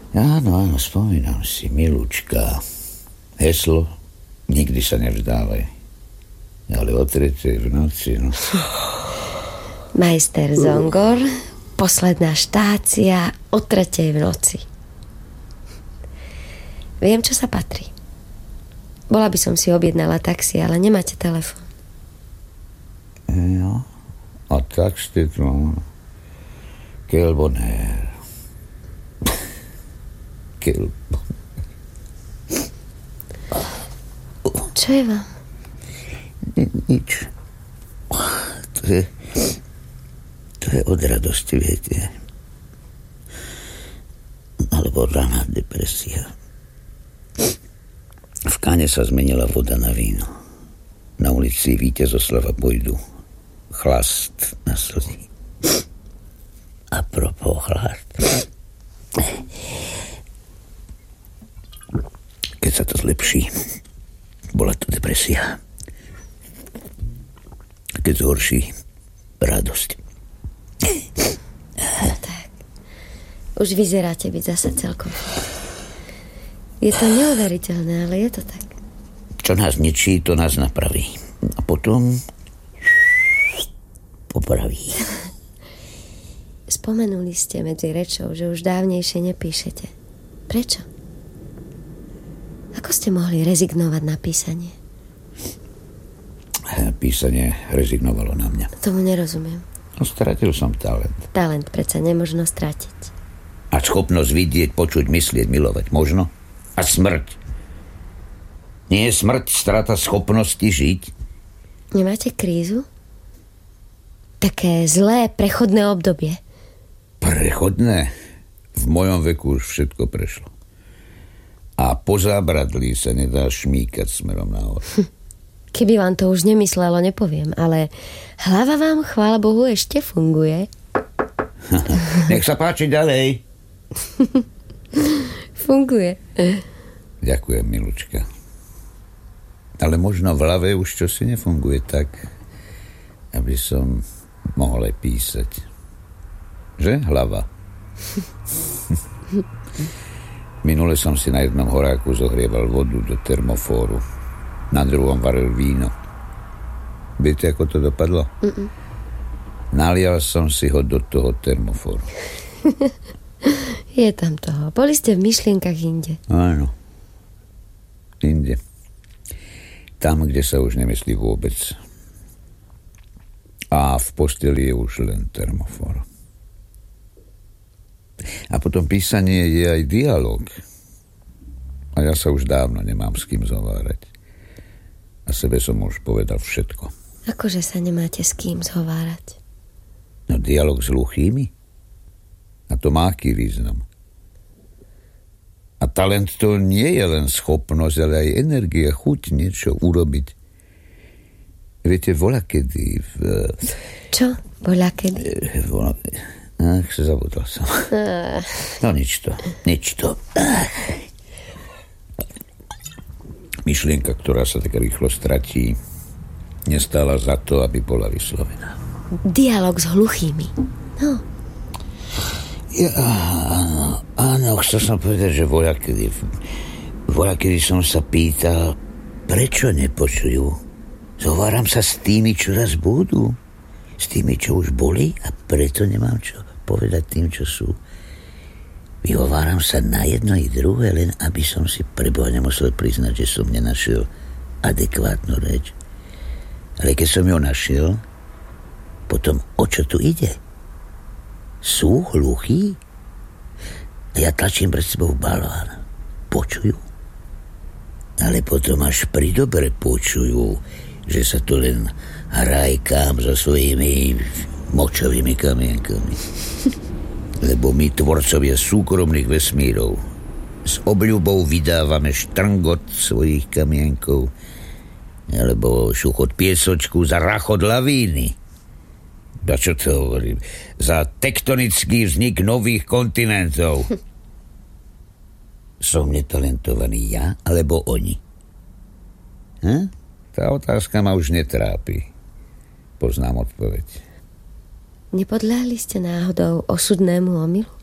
Áno, spomínam si, milúčka. Heslo, nikdy sa nevzdávaj. Ale o 3:00 v noci, no. Majster Zongor, posledná štácia o 3:00 v noci. Viem, čo sa patrí. Bola by som si objednala taxi, ale nemáte telefón. No, a tak ste tu. Kelbonér. Čo je vám? Nič. To je od radosti, viete. Alebo raná depresia. V káne sa zmenila voda na víno. Na ulici Vítezoslava pôjdu chlast na slzy. Apropos chlast. Keď sa to zlepší, bola to depresia. Keď zhorší, radosť. No tak. Už vyzeráte byť zase celkom. Je to neuveriteľné, ale je to tak. Čo nás ničí, to nás napraví. A potom popraví. Spomenuli ste medzi rečou, že už dávnejšie nepíšete. Prečo? Ako ste mohli rezignovať na písanie? Písanie rezignovalo na mňa. Tomu nerozumiem. No, stratil som talent. Talent predsa nemožno stratiť. A schopnosť vidieť, počuť, myslieť, milovať. Možno? A smrť. Nie je smrť strata schopnosti žiť? Nemáte krízu? Také zlé prechodné obdobie. Prechodné? V mojom veku už všetko prešlo. A po zábradlí sa nedá šmíkať smerom nahor. Keby vám to už nemyslelo, nepoviem, ale hlava vám, chvála Bohu, ešte funguje. Nech sa páči ďalej. Funguje. Ďakujem, milúčka. Ale možno v hlave už čosi nefunguje tak, aby som mohol aj písať. Že, hlava? Minule som si na jednom horáku zohrieval vodu do termofóru. Na druhom varil víno. Viete, ako to dopadlo? Nalial som si ho do toho termofóru. Je tam toho. Boli ste v myšlienkach inde. Áno. Inde. Tam, kde sa už nemyslí vôbec. A v posteli je už len termofor. A potom písanie je aj dialog. A ja sa už dávno nemám s kým zhovárať. A sebe som už povedal všetko. Akože sa nemáte s kým zhovárať? No, dialog s hluchými? A to má aký význam? A talent to nie je len schopnosť, ale aj energia, chuť niečo urobiť. Viete, voľakedy Čo? Voľakedy? Ach, zabudol som. No nič to. Myšlienka, ktorá sa tak rýchlo stratí, nestála za to, aby bola vyslovená. Dialóg s hluchými. No. Áno, chcel som povedať, že voľakedy som sa pýtal, prečo nepočujú. Zhováram sa s tými, čo raz budú. S tými, čo už boli a preto nemám čo povedať tým, čo sú. Vyhováram sa na jedno i druhé, len aby som si preboha nemusel priznať, že som nenašiel adekvátnu reč. Ale keď som ju našiel, potom o čo tu ide? Sú hluchí? Ja tlačím pred sebou balón. Počujú? Ale potom až pri dobre počujú, že sa tu len hrajkám so svojimi močovými kamienkami. Lebo my, tvorcovia súkromných vesmírov, s obľubou vydávame štrngot svojich kamienkov alebo šuchot piesočku za rachot lavíny. A čo to hovorím? Za tektonický vznik nových kontinentov. Som netalentovaný ja, alebo oni? Tá otázka ma už netrápi. Poznám odpoveď. Nepodľahli ste náhodou osudnému omylu?